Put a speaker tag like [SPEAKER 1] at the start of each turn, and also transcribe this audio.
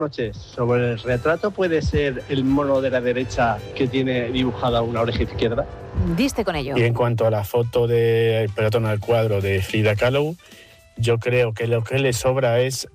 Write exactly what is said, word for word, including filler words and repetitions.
[SPEAKER 1] Noches. Sobre el retrato, ¿puede ser el mono de la derecha que tiene dibujada una oreja izquierda?
[SPEAKER 2] Diste con ello.
[SPEAKER 3] Y en cuanto a la foto del pelotón al cuadro de Frida Kahlo, yo creo que lo que le sobra es